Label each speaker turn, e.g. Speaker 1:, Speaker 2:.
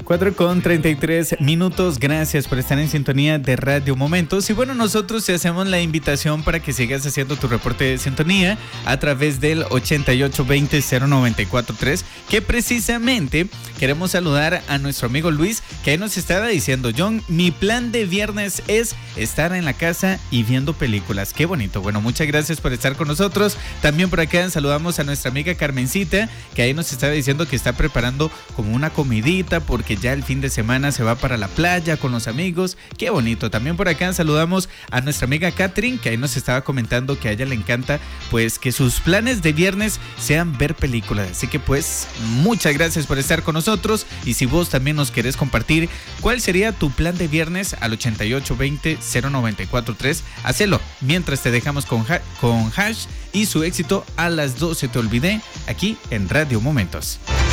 Speaker 1: 4:33. Gracias por estar en sintonía de Radio Momentos. Y bueno, nosotros te hacemos la invitación para que sigas haciendo tu reporte de sintonía a través del 8820-0943, que precisamente queremos saludar a nuestro amigo Luis, que ahí nos estaba diciendo: John, mi plan de viernes es estar en la casa y viendo películas. Qué bonito. Bueno, muchas gracias por estar con nosotros. También por acá saludamos a nuestra amiga Carmencita, que ahí nos estaba diciendo que está preparando como una comidita porque ya el fin de semana se va para la playa con los amigos. Qué bonito. También por acá saludamos a nuestra amiga Catherine, que ahí nos estaba comentando que a ella le encanta pues que sus planes de viernes sean ver películas. Así que pues muchas gracias por estar con nosotros. Y si vos también nos querés compartir cuál sería tu plan de viernes, al 8820-0943, hacelo mientras te dejamos con Hash y su éxito A las 12 te olvidé, aquí en Radio Momentos.